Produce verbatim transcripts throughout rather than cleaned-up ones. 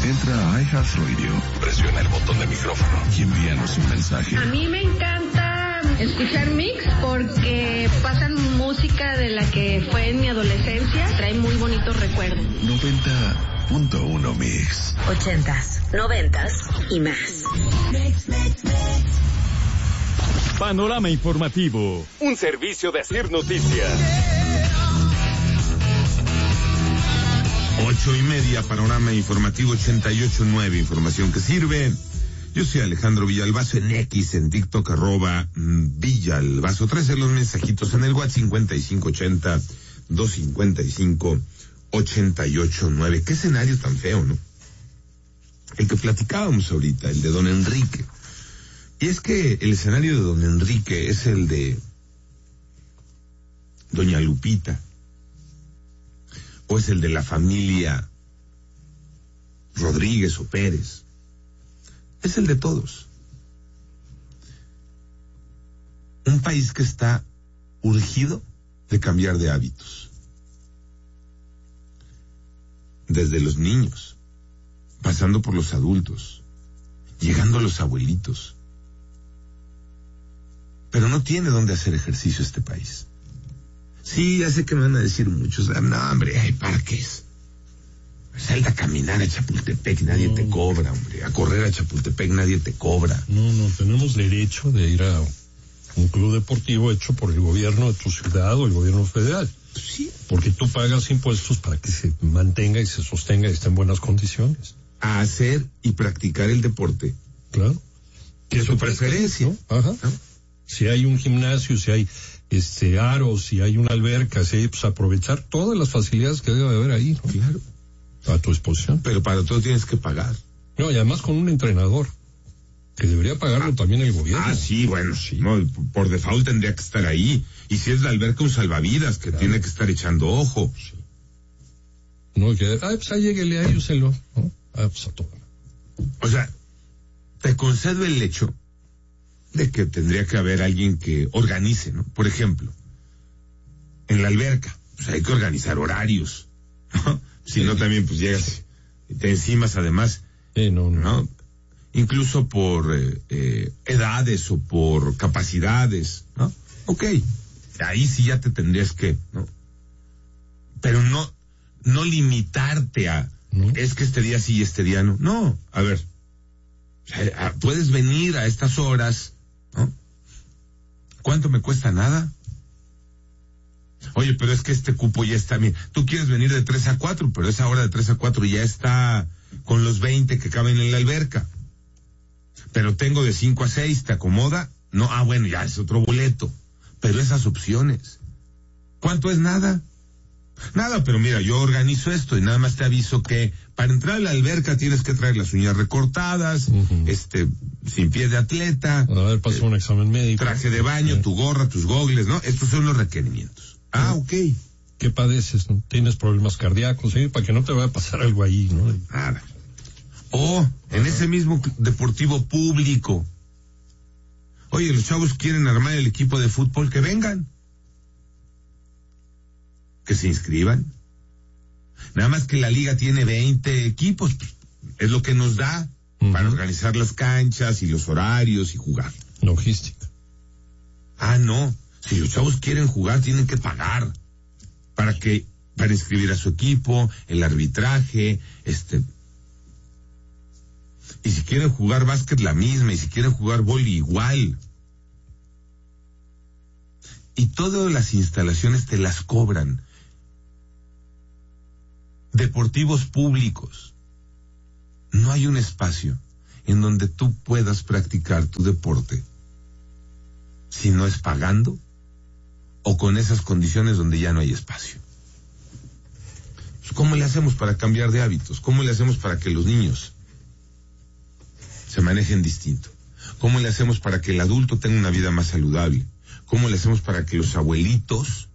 Entra a iHeartRadio, presiona el botón de micrófono y envíanos un mensaje. A mí me encanta escuchar Mix porque pasan música de la que fue en mi adolescencia, trae muy bonitos recuerdos. noventa punto uno Mix. Ochentas, noventas y más. Panorama informativo, un servicio de Asir Noticias. Ocho y media, panorama informativo ochenta y ocho nueve, información que sirve. Yo soy Alejandro Villalbazo en X, en TikTok, arroba Villalbazo. trece los mensajitos en el WhatsApp cincuenta y cinco ochenta, doscientos cincuenta y cinco, ochenta y ocho nueve. Qué escenario tan feo, ¿no? El que platicábamos ahorita, el de don Enrique. Y es que el escenario de don Enrique es el de doña Lupita, o es el de la familia Rodríguez o Pérez. Es el de todos. Un país que está urgido de cambiar de hábitos. Desde los niños, pasando por los adultos, llegando a los abuelitos. Pero no tiene dónde hacer ejercicio este país. Sí, ya sé que me van a decir muchos, no, hombre, hay parques. Sal a caminar a Chapultepec, nadie no. te cobra, hombre. A correr a Chapultepec, nadie te cobra. No, no, tenemos derecho de ir a un club deportivo hecho por el gobierno de tu ciudad o el gobierno federal. Sí. Porque tú pagas impuestos para que se mantenga y se sostenga y esté en buenas condiciones. A hacer y practicar el deporte. Claro. Que es tu preferencia. ¿No? Ajá. ¿No? Si hay un gimnasio, si hay este aros, si hay una alberca, si hay, pues aprovechar todas las facilidades que debe haber ahí, ¿no? Claro. A tu disposición. Pero para todo tienes que pagar. No, y además con un entrenador, que debería pagarlo ah, también el gobierno. Ah, sí, bueno, sí. No, por default tendría que estar ahí. Y si es la alberca, un salvavidas, que claro. tiene que estar echando ojo. Sí. No, que, ah, pues ahí lléguele ahí, úselo, ¿no? Ah, pues a todo. O sea, te concedo el hecho de que tendría que haber alguien que organice, ¿no? Por ejemplo, en la alberca, pues hay que organizar horarios, ¿no? Si no, también pues llegas y te encimas además, sí, no, no. ¿no? Incluso por eh, eh, edades o por capacidades, ¿no? Ok, ahí sí ya te tendrías que, ¿no? Pero no, no limitarte a, ¿no? Es que este día sí y este día no. No, a ver, puedes venir a estas horas, ¿no? ¿Cuánto me cuesta? Nada. Oye, pero es que este cupo ya está bien. Tú quieres venir de tres a cuatro, pero esa hora de tres a cuatro ya está con los veinte que caben en la alberca. Pero tengo de cinco a seis, ¿te acomoda? No, ah, bueno, ya es otro boleto. Pero esas opciones. ¿Cuánto es? Nada. Nada, pero mira, yo organizo esto y nada más te aviso que para entrar a la alberca tienes que traer las uñas recortadas, uh-huh. este, sin pie de atleta. A ver, pasó eh, un examen médico. Traje de baño, sí. tu gorra, tus gogles, ¿no? Estos son los requerimientos. Ah, ok. ¿Qué padeces? ¿No? ¿Tienes problemas cardíacos? ¿Sí? Para que no te vaya a pasar algo ahí, ¿no? Nada. O en Ajá. ese mismo deportivo público. Oye, los chavos quieren armar el equipo de fútbol, que vengan. Que se inscriban. Nada más que la liga tiene veinte equipos, es lo que nos da uh-huh. para organizar las canchas y los horarios y jugar. Logística. Ah, no. Si los chavos quieren jugar, tienen que pagar para que, para inscribir a su equipo, el arbitraje, este. Y si quieren jugar básquet, la misma, y si quieren jugar vóley, igual. Y todas las instalaciones te las cobran. Deportivos públicos. No hay un espacio en donde tú puedas practicar tu deporte si no es pagando o con esas condiciones donde ya no hay espacio. Pues, ¿cómo le hacemos para cambiar de hábitos? ¿Cómo le hacemos para que los niños se manejen distinto? ¿Cómo le hacemos para que el adulto tenga una vida más saludable? ¿Cómo le hacemos para que los abuelitos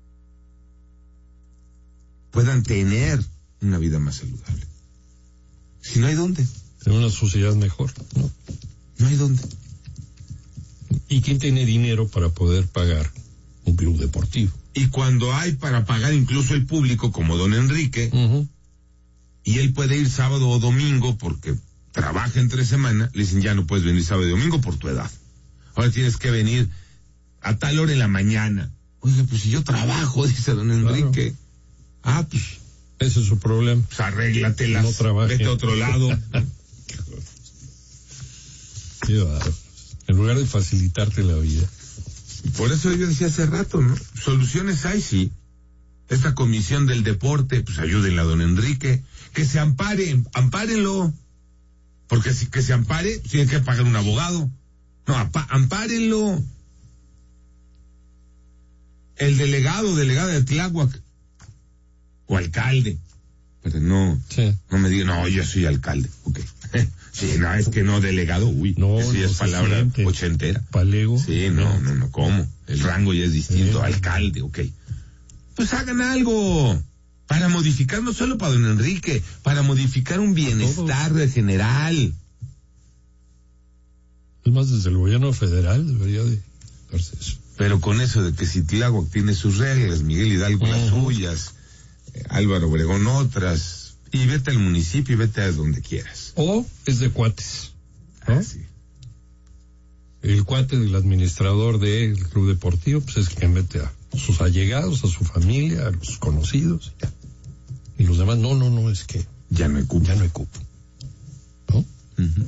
puedan tener una vida más saludable? Si no hay dónde. En una sociedad mejor, ¿no? No hay dónde. ¿Y quién tiene dinero para poder pagar un club deportivo? Y cuando hay para pagar incluso el público, como don Enrique, uh-huh. y él puede ir sábado o domingo porque trabaja entre semana, le dicen ya no puedes venir sábado y domingo por tu edad. Ahora tienes que venir a tal hora en la mañana. Oiga, pues si yo trabajo, dice don Enrique. Claro. Ah, pues. Ese es su problema. Pues arréglatelas. No trabaje. Vete a otro lado. Qué bárbaro. En lugar de facilitarte la vida. Por eso yo decía hace rato, ¿no? Soluciones hay, sí. Esta comisión del deporte, pues ayúdenla a don Enrique. Que se ampare, ampárenlo. Porque si que se ampare, tiene que pagar un abogado. No, apa, ampárenlo. El delegado, delegada de Tláhuac. O alcalde. Pero no, sí. No me digan, no, yo soy alcalde. Ok. Sí, no, es que no delegado, uy. No, eso ya no es palabra siente. Ochentera. Palego. Sí, no, no, no, ¿cómo? El rango ya es distinto. Sí. Alcalde, ok. Pues hagan algo. Para modificar, no solo para don Enrique, para modificar un bienestar general. Es más, desde el gobierno federal debería de darse eso. Pero con eso de que si Tláhuac tiene sus reglas, Miguel Hidalgo uh-huh. las suyas, eh, Álvaro Obregón otras, y vete al municipio y vete a donde quieras. O es de cuates, ¿no? Ah, sí. El cuate del administrador del club deportivo, pues es quien mete a sus allegados, a su familia, a los conocidos, ya. Y los demás, no, no, no, es que ya no hay cupo. Ya no hay cupo. ¿No? Uh-huh.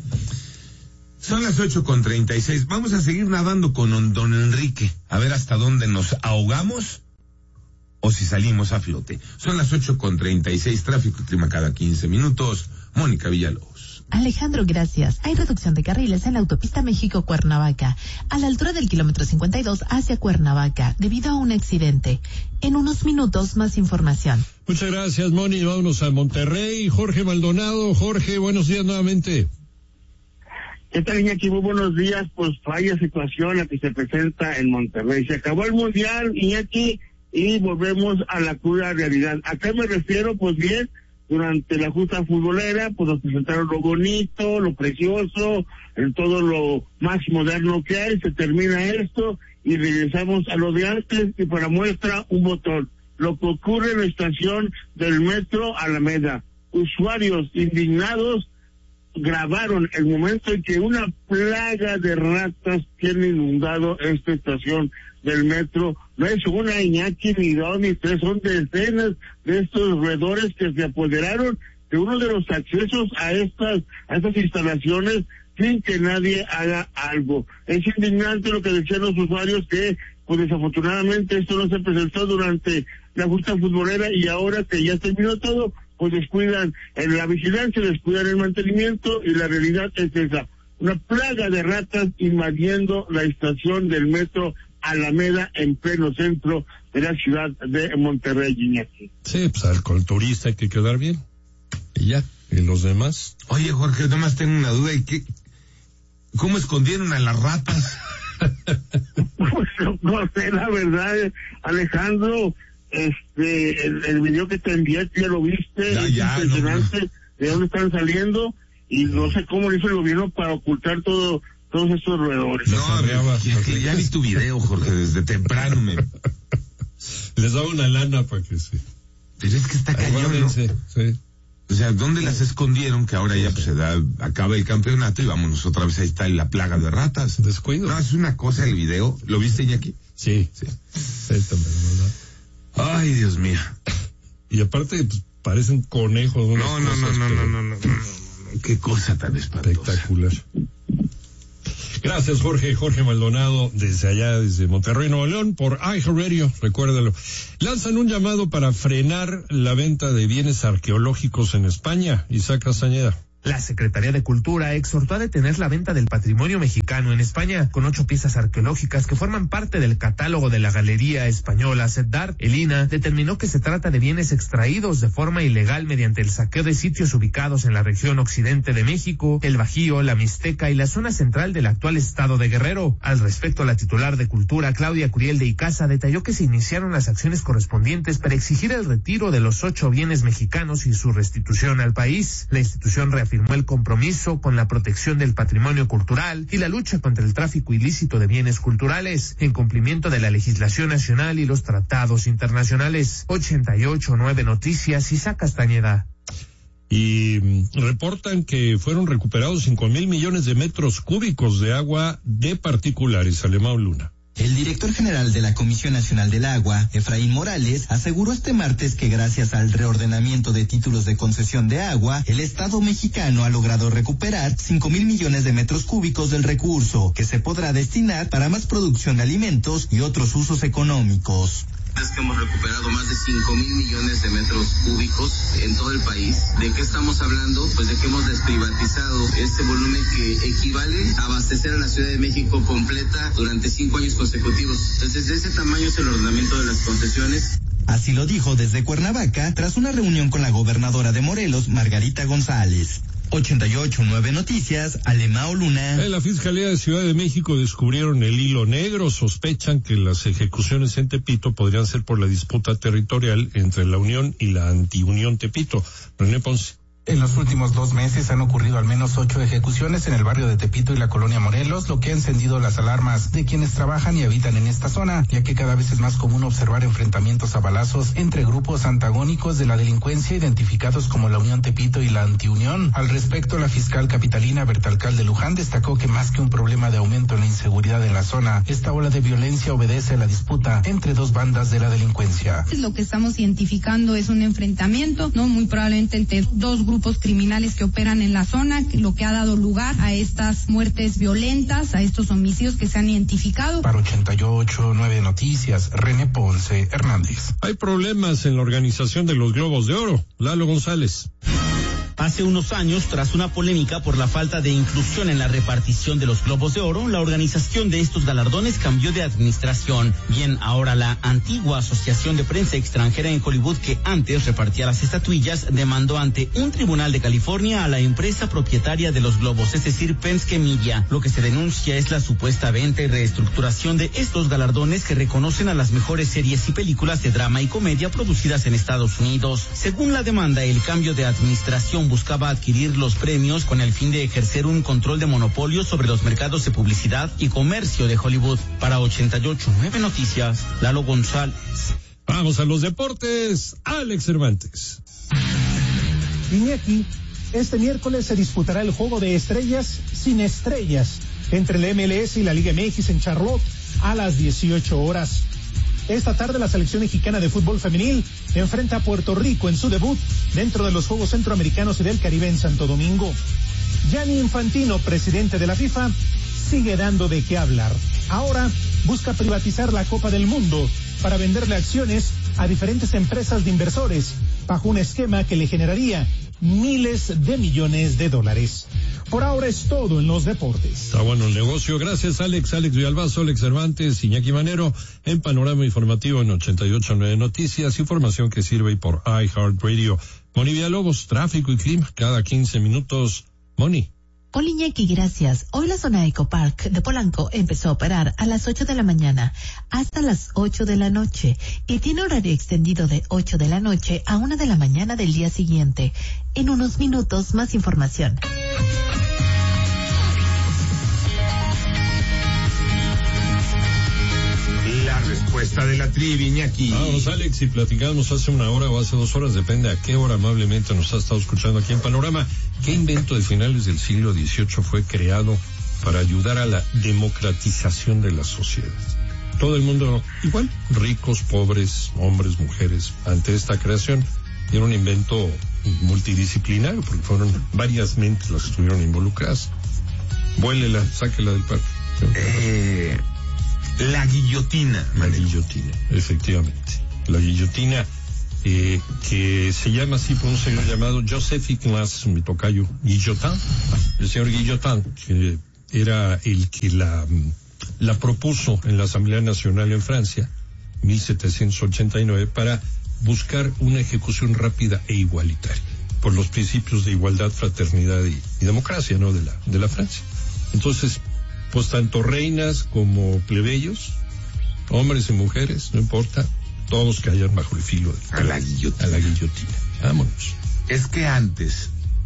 Son las ocho con treinta y seis. Vamos a seguir nadando con don Enrique. A ver hasta dónde nos ahogamos o si salimos a flote. Son las ocho con treinta y seis. Tráfico y clima cada quince minutos. Mónica Villalobos. Alejandro, gracias. Hay reducción de carriles en la autopista México-Cuernavaca, a la altura del kilómetro cincuenta y dos hacia Cuernavaca, debido a un accidente. En unos minutos, más información. Muchas gracias, Moni. Vámonos a Monterrey. Jorge Maldonado. Jorge, buenos días nuevamente. ¿Qué tal, Iñaki? Muy buenos días. Pues vaya situación la que se presenta en Monterrey. Se acabó el Mundial, Iñaki, y volvemos a la cruda realidad. ¿A qué me refiero? Pues bien, durante la justa futbolera, pues nos presentaron lo bonito, lo precioso, en todo lo más moderno que hay. Se termina esto y regresamos a lo de antes, y para muestra un botón. Lo que ocurre en la estación del metro Alameda. Usuarios indignados grabaron el momento en que una plaga de ratas tiene inundado esta estación del metro. No es una, Iñaki, ni dos, ni tres, son decenas de estos roedores que se apoderaron de uno de los accesos a estas, a estas instalaciones sin que nadie haga algo. Es indignante lo que decían los usuarios, que pues desafortunadamente esto no se presentó durante la justa futbolera, y ahora que ya terminó todo, pues descuidan en la vigilancia, descuidan el mantenimiento, y la realidad es esa. Una plaga de ratas invadiendo la estación del metro Alameda en pleno centro de la ciudad de Monterrey, Iñaki. Sí, pues al con el turista hay que quedar bien. Y ya, y los demás. Oye, Jorge, nada más tengo una duda. ¿Y qué? ¿Cómo escondieron a las ratas? Pues no sé, la verdad, Alejandro. Este, el, el video que te envié, ya lo viste, ya, es ya, impresionante, no, no. De dónde están saliendo, y no sé cómo lo hizo el gobierno para ocultar todo, todos estos roedores. No, arreaba, ya, que ya vi tu video, Jorge, desde temprano me... Les daba una lana para que se... Pero es que está cañón, ¿no? Sí. O sea, ¿dónde las escondieron? Que ahora ya pues se da, acaba el campeonato y vámonos otra vez, ahí está la plaga de ratas. Descuido. No, es una cosa el video, ¿lo viste, Iñaki? Sí. Sí. Sí, también, ¿verdad? Ay, Dios mío. Y aparte, pues, parecen conejos. No, no, no, no, no, no, no, no, no. Qué cosa tan espantosa. Espectacular. Gracias, Jorge. Jorge Maldonado, desde allá, desde Monterrey, Nuevo León, por iHeartRadio, recuérdalo. Lanzan un llamado para frenar la venta de bienes arqueológicos en España. Isaac Castañeda. La Secretaría de Cultura exhortó a detener la venta del patrimonio mexicano en España, con ocho piezas arqueológicas que forman parte del catálogo de la Galería Española SEDAR. El I N A determinó que se trata de bienes extraídos de forma ilegal mediante el saqueo de sitios ubicados en la región occidente de México, el Bajío, la Mixteca y la zona central del actual estado de Guerrero. Al respecto, la titular de Cultura, Claudia Curiel de Icaza, detalló que se iniciaron las acciones correspondientes para exigir el retiro de los ocho bienes mexicanos y su restitución al país. La institución reafirmó reafirmó el compromiso con la protección del patrimonio cultural y la lucha contra el tráfico ilícito de bienes culturales, en cumplimiento de la legislación nacional y los tratados internacionales. ochenta y ocho punto nueve Noticias, Isaac Castañeda. Y reportan que fueron recuperados cinco mil millones de metros cúbicos de agua de particulares. Alemão Luna. El director general de la Comisión Nacional del Agua, Efraín Morales, aseguró este martes que gracias al reordenamiento de títulos de concesión de agua, el Estado mexicano ha logrado recuperar cinco mil millones de metros cúbicos del recurso, que se podrá destinar para más producción de alimentos y otros usos económicos. Es que hemos recuperado más de cinco mil millones de metros cúbicos en todo el país. ¿De qué estamos hablando? Pues de que hemos desprivatizado este volumen que equivale a abastecer a la Ciudad de México completa durante cinco años consecutivos. Entonces, de ese tamaño es el ordenamiento de las concesiones. Así lo dijo desde Cuernavaca tras una reunión con la gobernadora de Morelos, Margarita González. ochenta y ocho punto nueve Noticias, Alemão Luna. En la Fiscalía de Ciudad de México descubrieron el hilo negro. Sospechan que las ejecuciones en Tepito podrían ser por la disputa territorial entre la Unión y la Antiunión Tepito. René Ponce. En los últimos dos meses han ocurrido al menos ocho ejecuciones en el barrio de Tepito y la colonia Morelos, lo que ha encendido las alarmas de quienes trabajan y habitan en esta zona, ya que cada vez es más común observar enfrentamientos a balazos entre grupos antagónicos de la delincuencia identificados como la Unión Tepito y la Antiunión. Al respecto, la fiscal capitalina Bertalcalde Luján destacó que más que un problema de aumento en la inseguridad en la zona, esta ola de violencia obedece a la disputa entre dos bandas de la delincuencia. Lo que estamos identificando es un enfrentamiento, no muy probablemente entre dos grupos grupos criminales que operan en la zona, lo que ha dado lugar a estas muertes violentas, a estos homicidios que se han identificado. Para ochenta y ocho punto nueve Noticias, René Ponce Hernández. Hay problemas en la organización de los Globos de Oro. Lalo González. Hace unos años, tras una polémica por la falta de inclusión en la repartición de los Globos de Oro, la organización de estos galardones cambió de administración. Bien, ahora la antigua Asociación de Prensa Extranjera en Hollywood, que antes repartía las estatuillas, demandó ante un tribunal de California a la empresa propietaria de los globos, es decir, Penske Media. Lo que se denuncia es la supuesta venta y reestructuración de estos galardones que reconocen a las mejores series y películas de drama y comedia producidas en Estados Unidos. Según la demanda, el cambio de administración buscaba adquirir los premios con el fin de ejercer un control de monopolio sobre los mercados de publicidad y comercio de Hollywood. Para ochenta y ocho punto nueve Noticias, Lalo González. Vamos a los deportes, Alex Cervantes. Iñaki, este miércoles se disputará el juego de estrellas sin estrellas entre la M L S y la Liga M X en Charlotte a las dieciocho horas. Esta tarde la selección mexicana de fútbol femenil enfrenta a Puerto Rico en su debut dentro de los Juegos Centroamericanos y del Caribe en Santo Domingo. Gianni Infantino, presidente de la FIFA, sigue dando de qué hablar. Ahora busca privatizar la Copa del Mundo para venderle acciones a diferentes empresas de inversores bajo un esquema que le generaría miles de millones de dólares. Por ahora es todo en los deportes. Está bueno el negocio. Gracias, Alex. Alex Villalbazo, Alex Cervantes, Iñaki Manero, en Panorama Informativo en ochenta y ocho punto nueve Noticias. Información que sirve por iHeartRadio. Moni Villalobos, tráfico y clima cada quince minutos. Moni. Hola Iñaki, gracias. Hoy la zona Eco Park de Polanco empezó a operar a las ocho de la mañana hasta las ocho de la noche y tiene horario extendido de ocho de la noche a una de la mañana del día siguiente. En unos minutos más información. La respuesta de la trivia, Iñaki. Vamos, Alex, y platicamos hace una hora o hace dos horas, depende a qué hora amablemente nos ha estado escuchando aquí en Panorama. ¿Qué invento de finales del siglo dieciocho fue creado para ayudar a la democratización de la sociedad? Todo el mundo igual, ricos, pobres, hombres, mujeres, ante esta creación. Era un invento multidisciplinario porque fueron varias mentes las que estuvieron involucradas. Vuélela, sáquela del parque. Eh... La guillotina. La guillotina, efectivamente. La guillotina, eh, que se llama así por un señor llamado Joseph Ignace, mi tocayo, Guillotin. El señor Guillotin, que era el que la, la propuso en la Asamblea Nacional en Francia, mil setecientos ochenta y nueve, para buscar una ejecución rápida e igualitaria, por los principios de igualdad, fraternidad y, y democracia, ¿no? De la, de la Francia. Entonces, pues tanto reinas como plebeyos, hombres y mujeres, no importa, todos caían bajo el filo de a la guillotina. A la guillotina. Vámonos. Es que antes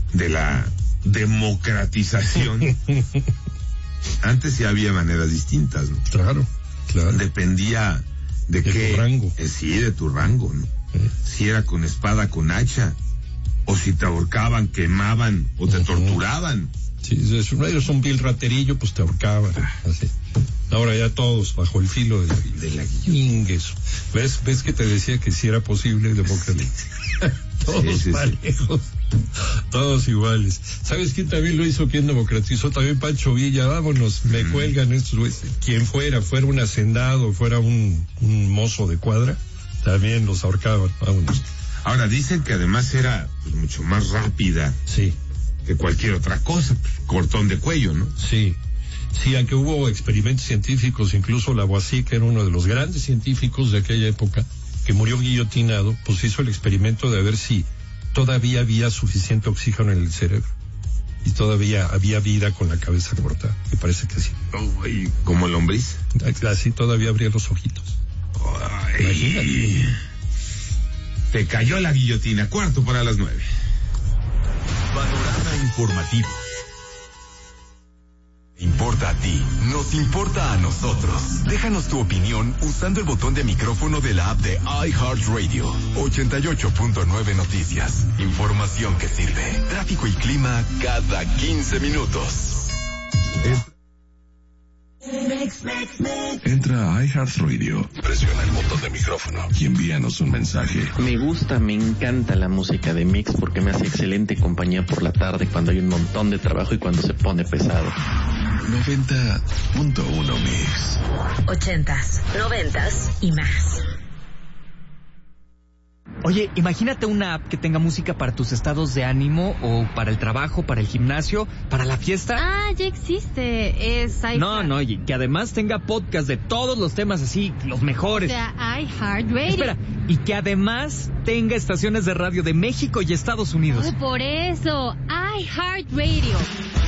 de la democratización. Antes sí había maneras distintas, ¿no? Claro, claro. Dependía de, de qué. Tu rango. Eh, sí, de tu rango, ¿no? Eh. Si era con espada, con hacha, o si te ahorcaban, quemaban, o te uh-huh. torturaban. Sí, si no eres un vil raterillo, pues te ahorcaban, así. Ahora ya todos bajo el filo de la, de la guillotina. ¿Ves? ¿Ves que te decía que si era posible democracia? Todos sí, sí, parejos, sí. Todos iguales. ¿Sabes quién también lo hizo? ¿Quién democratizó? También Pancho Villa. Vámonos, me mm. cuelgan estos güeyes. Quien fuera, fuera un hacendado, fuera un, un mozo de cuadra, también los ahorcaban. Vámonos. Ahora dicen que además era pues, mucho más rápida. Sí. Que cualquier otra cosa, pues, cortón de cuello, ¿no? Sí. Sí, aunque hubo experimentos científicos, incluso Lavoisier, que era uno de los grandes científicos de aquella época, que murió guillotinado, pues hizo el experimento de ver si todavía había suficiente oxígeno en el cerebro. Y todavía había vida con la cabeza cortada. Me parece que sí. Oh, ¿y como lombriz? Así todavía abría los ojitos. Ay, imagínate. Te cayó la guillotina. Cuarto para las nueve. Panorama informativo. Importa a ti, nos importa a nosotros. Déjanos tu opinión usando el botón de micrófono de la app de iHeartRadio. ochenta y ocho punto nueve Noticias. Información que sirve. Tráfico y clima cada quince minutos. Entra a iHeartRadio, presiona el botón de micrófono y envíanos un mensaje. Me gusta, me encanta la música de Mix porque me hace excelente compañía por la tarde cuando hay un montón de trabajo y cuando se pone pesado. noventa punto uno Mix. Ochentas, noventas y más. Oye, imagínate una app que tenga música para tus estados de ánimo o para el trabajo, para el gimnasio, para la fiesta. Ah, ya existe. Es iHeart. No, no, y que además tenga podcast de todos los temas así, los mejores. O sea, iHeartRadio. Espera, y que además tenga estaciones de radio de México y Estados Unidos. Oh, por eso, iHeartRadio.